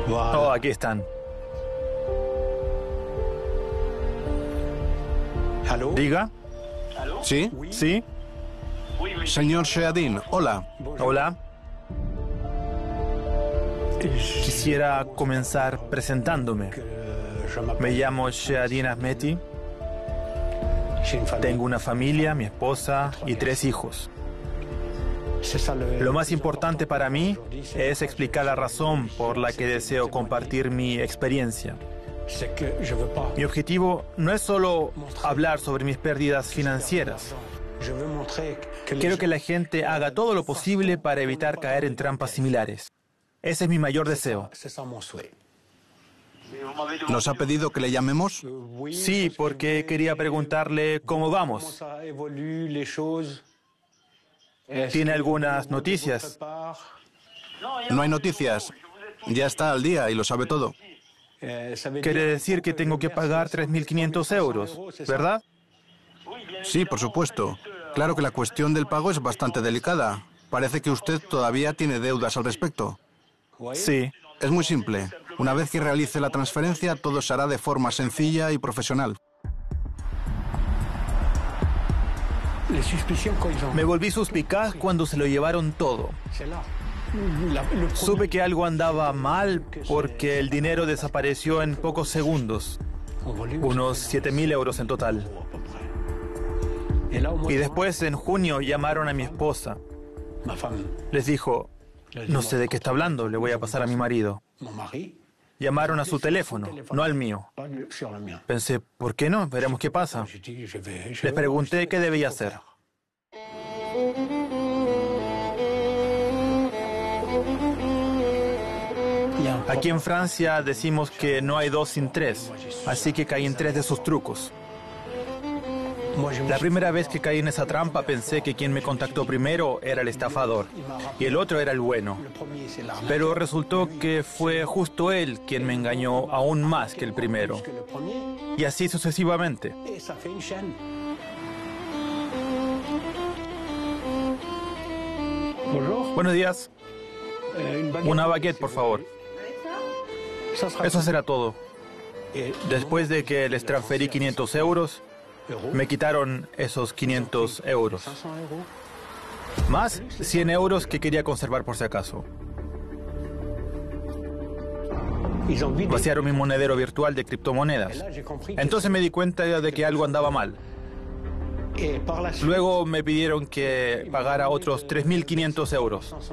Oh, aquí están. Diga. ¿Sí? ¿Sí? Señor Sheadin, hola. Hola. Quisiera comenzar presentándome. Me llamo Sheadin Ahmeti. Tengo una familia, mi esposa y 3 hijos. Lo más importante para mí es explicar la razón por la que deseo compartir mi experiencia. Mi objetivo no es solo hablar sobre mis pérdidas financieras. Quiero que la gente haga todo lo posible para evitar caer en trampas similares. Ese es mi mayor deseo. ¿Nos ha pedido que le llamemos? Sí, porque quería preguntarle cómo vamos. ¿Tiene algunas noticias? No hay noticias. Ya está al día y lo sabe todo. Quiere decir que tengo que pagar 3.500 euros, ¿verdad? Sí, por supuesto. Claro que la cuestión del pago es bastante delicada. Parece que usted todavía tiene deudas al respecto. Sí. Es muy simple. Una vez que realice la transferencia, todo se hará de forma sencilla y profesional. Me volví suspicaz cuando se lo llevaron todo. Supe que algo andaba mal porque el dinero desapareció en pocos segundos. Unos 7.000 euros en total. Y después, en junio, llamaron a mi esposa. Les dijo, no sé de qué está hablando, le voy a pasar a mi marido. Llamaron a su teléfono, no al mío. Pensé, ¿por qué no? Veremos qué pasa. Les pregunté qué debía hacer. Aquí en Francia decimos que no hay 2 sin 3, así que caí en 3 de sus trucos. La primera vez que caí en esa trampa pensé que quien me contactó primero era el estafador y el otro era el bueno. Pero resultó que fue justo él quien me engañó aún más que el primero. Y así sucesivamente. Buenos días. Una baguette, por favor. Eso será todo. Después de que les transferí 500 euros, me quitaron esos 500 euros. Más 100 euros que quería conservar por si acaso. Vaciaron mi monedero virtual de criptomonedas. Entonces me di cuenta de que algo andaba mal. Luego me pidieron que pagara otros 3.500 euros.